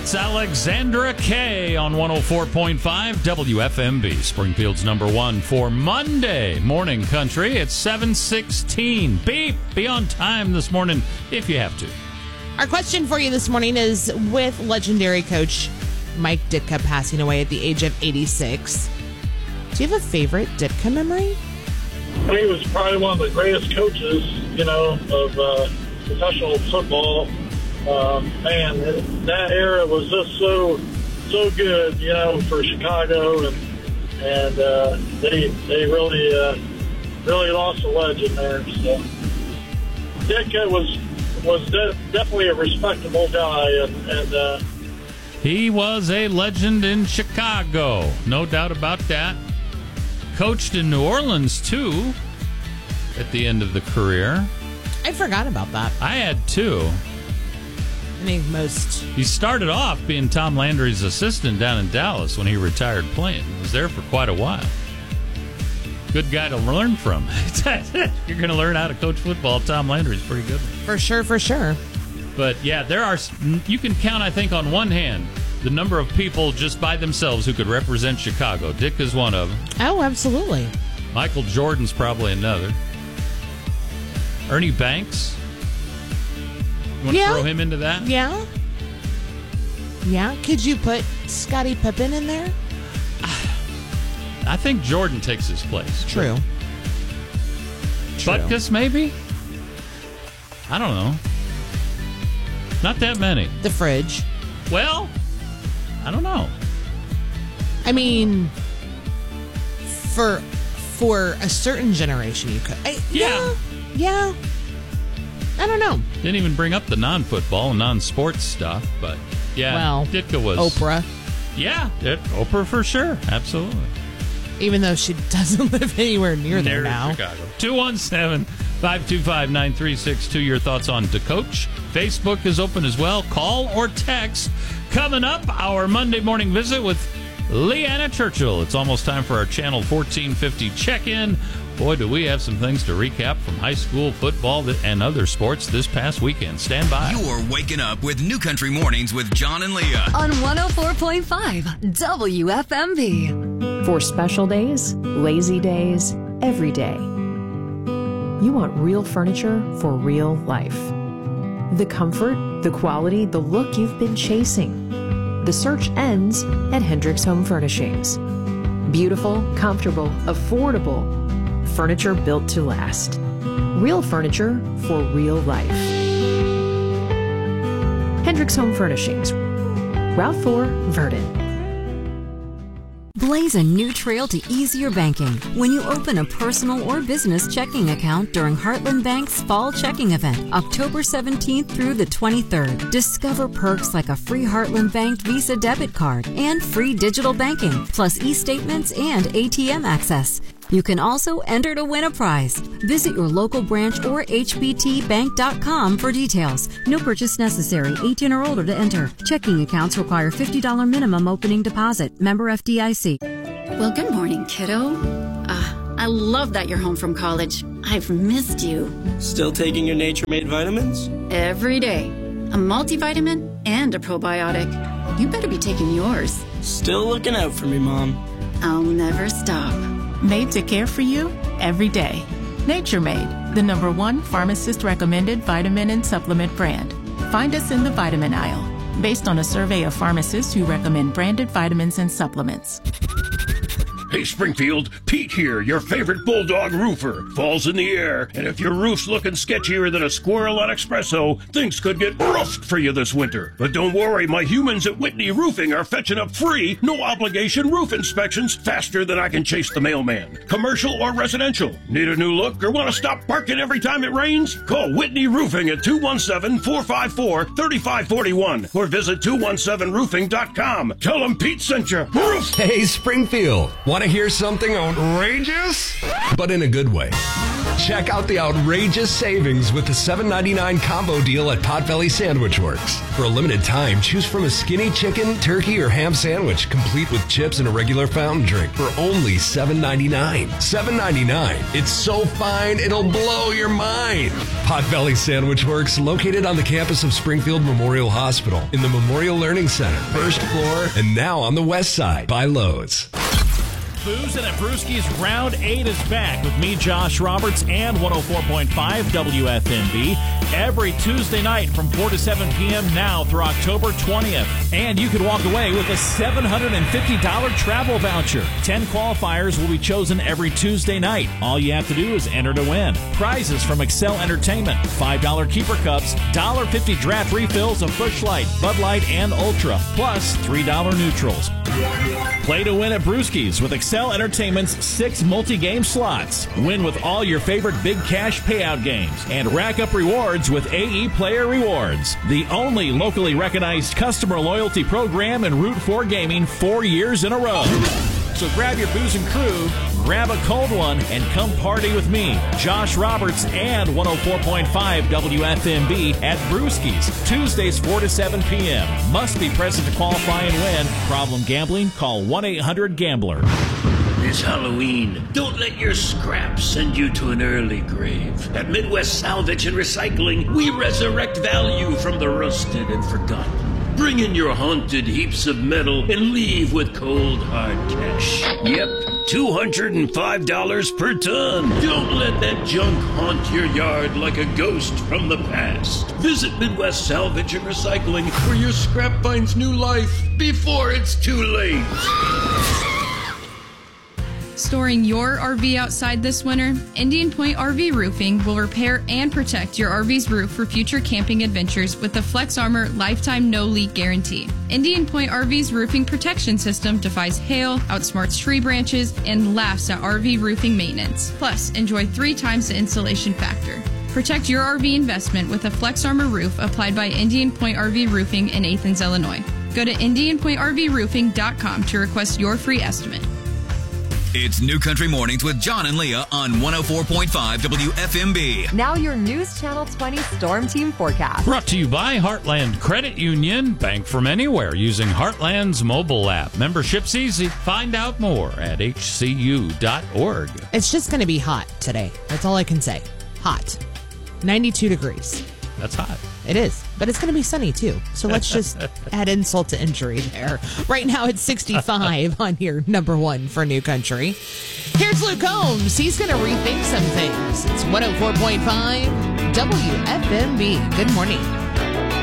That's Alexandra Kay on 104.5 WFMB, Springfield's number one for Monday Morning Country. It's 7:16. Beep! Be on time this morning if you have to. Our question for you this morning is, with legendary coach Mike Ditka passing away at the age of 86, do you have a favorite Ditka memory? He was probably one of the greatest coaches, of professional football. Man, that era was just so good, for Chicago, and they really lost a legend there. So Ditka was definitely a respectable guy, and he was a legend in Chicago, no doubt about that. Coached in New Orleans too at the end of the career. I forgot about that. I had too. I think most. He started off being Tom Landry's assistant down in Dallas when he retired playing. He was there for quite a while. Good guy to learn from. You're going to learn how to coach football. Tom Landry's pretty good. For sure. But yeah, you can count, I think, on one hand the number of people just by themselves who could represent Chicago. Ditka's one of them. Oh, absolutely. Michael Jordan's probably another. Ernie Banks. You want to throw him into that? Yeah. Could you put Scottie Pippen in there? I think Jordan takes his place. True. Butkus, maybe? I don't know. Not that many. The Fridge. Well, I don't know. I mean, for a certain generation, you could. Yeah. I don't know. Didn't even bring up the non-football and non-sports stuff, but yeah, well, Ditka was Oprah. Yeah, Oprah for sure, absolutely. Even though she doesn't live anywhere near there now. Chicago. 217-525-9362. Your thoughts on DeCoach. Facebook is open as well. Call or text. Coming up, our Monday morning visit with Leanna Churchill. It's almost time for our Channel 1450 check-in. Boy, do we have some things to recap from high school football and other sports this past weekend. Stand by. You're waking up with New Country Mornings with John and Leah on 104.5 WFMB. For special days, lazy days, every day. You want real furniture for real life. The comfort, the quality, the look you've been chasing. The search ends at Hendricks Home Furnishings. Beautiful, comfortable, affordable. Furniture built to last. Real furniture for real life. Hendricks Home Furnishings. Route 4, Verdon. Blaze a new trail to easier banking when you open a personal or business checking account during Heartland Bank's Fall Checking Event, October 17th through the 23rd. Discover perks like a free Heartland Bank Visa debit card and free digital banking, plus e-statements and ATM access. You can also enter to win a prize. Visit your local branch or hbtbank.com for details. No purchase necessary. 18 or older to enter. Checking accounts require $50 minimum opening deposit. Member FDIC. Well, good morning, kiddo. I love that you're home from college. I've missed you. Still taking your Nature-Made vitamins? Every day. A multivitamin and a probiotic. You better be taking yours. Still looking out for me, Mom. I'll never stop. Made to care for you every day. Nature Made, the #1 pharmacist-recommended vitamin and supplement brand. Find us in the vitamin aisle, based on a survey of pharmacists who recommend branded vitamins and supplements. Hey, Springfield, Pete here, your favorite Bulldog roofer. Fall's in the air, and if your roof's looking sketchier than a squirrel on espresso, things could get roughed for you this winter. But don't worry, my humans at Whitney Roofing are fetching up free, no-obligation roof inspections faster than I can chase the mailman. Commercial or residential. Need a new look or want to stop barking every time it rains? Call Whitney Roofing at 217-454-3541 or visit 217roofing.com. Tell them Pete sent you. Roof! Hey, Springfield, want to hear something outrageous? But in a good way. Check out the outrageous savings with the $7.99 combo deal at Potbelly Sandwich Works. For a limited time, choose from a skinny chicken, turkey, or ham sandwich, complete with chips and a regular fountain drink for only $7.99. $7.99. It's so fine, it'll blow your mind. Potbelly Sandwich Works, located on the campus of Springfield Memorial Hospital in the Memorial Learning Center, first floor, and now on the west side by Lowe's. Boozin' at Brewski's Round 8 is back with me, Josh Roberts, and 104.5 WFMB every Tuesday night from 4 to 7 p.m. now through October 20th. And you could walk away with a $750 travel voucher. 10 qualifiers will be chosen every Tuesday night. All you have to do is enter to win. Prizes from Excel Entertainment, $5 keeper cups, $1.50 draft refills of Busch Light, Bud Light, and Ultra, plus $3 neutrals. Play to win at Brewski's with Excel Entertainment's 6 multi-game slots. Win with all your favorite big cash payout games and rack up rewards with AE Player Rewards, the only locally recognized customer loyalty program in Route 4 Gaming 4 years in a row. So grab your booze and crew, grab a cold one, and come party with me, Josh Roberts, and 104.5 WFMB at Brewski's, Tuesdays 4 to 7 p.m. Must be present to qualify and win. Problem gambling? Call 1-800-GAMBLER. This Halloween, don't let your scraps send you to an early grave. At Midwest Salvage and Recycling, we resurrect value from the rusted and forgotten. Bring in your haunted heaps of metal and leave with cold, hard cash. Yep, $205 per ton. Don't let that junk haunt your yard like a ghost from the past. Visit Midwest Salvage and Recycling, where your scrap finds new life before it's too late. Storing your RV outside this winter? Indian Point RV Roofing will repair and protect your RV's roof for future camping adventures with the Flex Armor Lifetime No Leak Guarantee. Indian Point RV's roofing protection system defies hail, outsmarts tree branches, and laughs at RV roofing maintenance. Plus, enjoy 3 times the insulation factor. Protect your RV investment with a Flex Armor roof applied by Indian Point RV Roofing in Athens, Illinois. Go to IndianPointRVRoofing.com to request your free estimate. It's New Country Mornings with John and Leah on 104.5 WFMB. Now your News Channel 20 Storm Team forecast. Brought to you by Heartland Credit Union. Bank from anywhere using Heartland's mobile app. Membership's easy. Find out more at hcu.org. It's just going to be hot today. That's all I can say. Hot. 92 degrees. That's hot. It is, but it's going to be sunny too. So let's just add insult to injury there. Right now it's 65 on your number one for New Country. Here's Luke Combs. He's going to rethink some things. It's 104.5 WFMB. Good morning.